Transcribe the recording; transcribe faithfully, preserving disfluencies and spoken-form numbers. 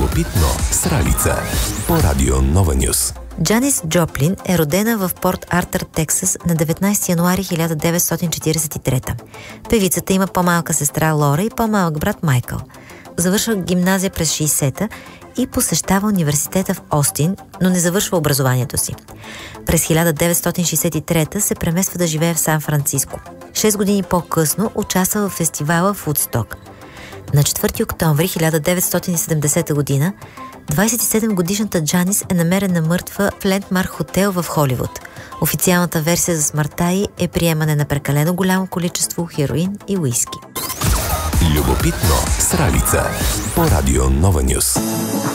Любопитно с Ралица по Радио Нова Нюс. Джанис Джоплин е родена в Порт Артър, Тексас на деветнайсети януари хиляда деветстотин четиридесет и трета. Певицата има по-малка сестра Лора и по-малък брат Майкъл. Завършва гимназия през шейсета и посещава университета в Остин, но не завършва образованието си. През хиляда деветстотин шейсет и трета се премества да живее в Сан-Франциско. Шест години по-късно участва в фестивала в Вудсток. На четвърти октомври хиляда деветстотин и седемдесета година двайсет и седемгодишната Джанис е намерена мъртва в Лендмарк хотел в Холивуд. Официалната версия за смъртта й е приемане на прекалено голямо количество хероин и уиски. Любопитно с Ралица по Радио Нова Нюс.